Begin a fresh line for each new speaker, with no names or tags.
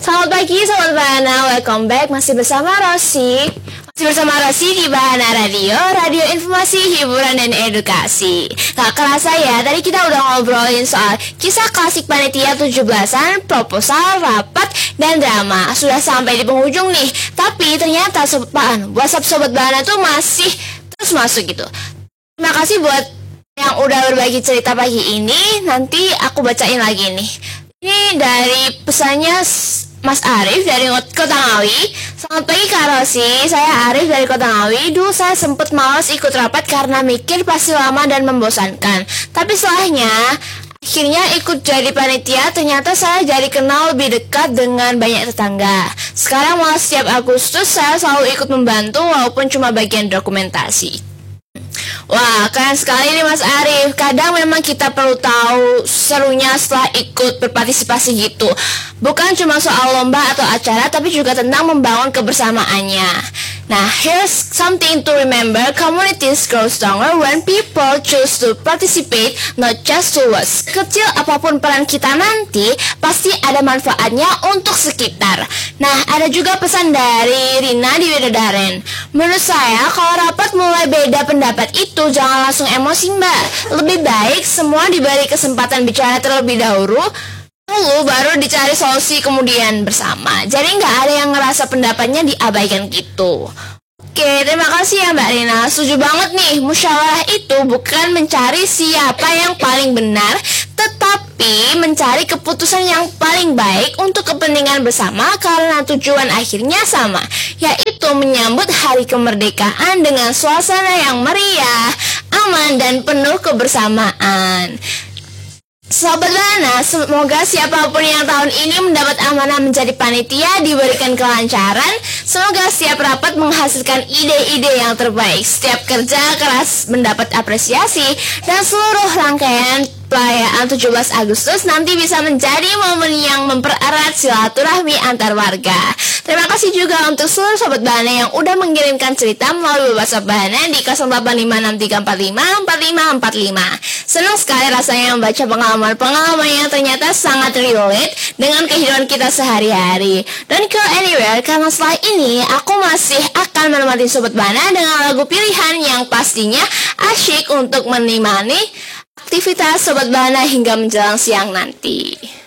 Selamat pagi Sobat Bahana, welcome back. Masih bersama Rosi di Bahana Radio, radio informasi, hiburan, dan edukasi. Gak kerasa ya, tadi kita udah ngobrolin soal kisah klasik panitia 17-an, proposal, rapat, dan drama. Sudah sampai di penghujung nih, tapi ternyata WhatsApp Sobat Bahana tuh masih terus masuk gitu. Terima kasih buat yang udah berbagi cerita pagi ini. Nanti aku bacain lagi nih. Ini dari pesannya Mas Arif dari Kota Ngawi. Selamat pagi Kak Rosi, saya Arif dari Kota Ngawi. Dulu saya sempet malas ikut rapat karena mikir pasti lama dan membosankan. Tapi setelahnya akhirnya ikut jadi panitia, ternyata saya jadi kenal lebih dekat dengan banyak tetangga. Sekarang malah setiap Agustus saya selalu ikut membantu walaupun cuma bagian dokumentasi. Wah, keren sekali nih Mas Arif. Kadang memang kita perlu tahu serunya setelah ikut berpartisipasi gitu. Bukan cuma soal lomba atau acara, tapi juga tentang membangun kebersamaannya. Nah, here's something to remember. Communities grow stronger when people choose to participate, not just to watch. Kecil apapun peran kita nanti, pasti ada manfaatnya untuk sekitar. Nah, ada juga pesan dari Rina di Widodaren. Menurut saya, kalau rapat mulai beda pendapat itu, jangan langsung emosi mbak. Lebih baik semua diberi kesempatan bicara terlebih dahulu, baru dicari solusi kemudian bersama. Jadi nggak ada yang ngerasa pendapatnya diabaikan gitu. Oke, terima kasih ya Mbak Rina. Setuju banget nih, musyawarah itu bukan mencari siapa yang paling benar, tetapi mencari keputusan yang paling baik untuk kepentingan bersama karena tujuan akhirnya sama, yaitu menyambut hari kemerdekaan dengan suasana yang meriah, aman, dan penuh kebersamaan. Sobat Bahana, semoga siapapun yang tahun ini mendapat amanah menjadi panitia diberikan kelancaran. Semoga setiap rapat menghasilkan ide-ide yang terbaik, setiap kerja keras mendapat apresiasi, dan seluruh rangkaian perayaan 17 Agustus nanti bisa menjadi momen yang mempererat silaturahmi antar warga. Terima kasih juga untuk seluruh Sobat Bahana yang udah mengirimkan cerita melalui WhatsApp Bahana di 0856454545. Senang sekali rasanya membaca pengalaman yang ternyata sangat relate dengan kehidupan kita sehari-hari. Don't go anywhere, karena setelah ini aku masih akan menemani Sobat Bahana dengan lagu pilihan yang pastinya asyik untuk menemani aktivitas Sobat Bahana hingga menjelang siang nanti.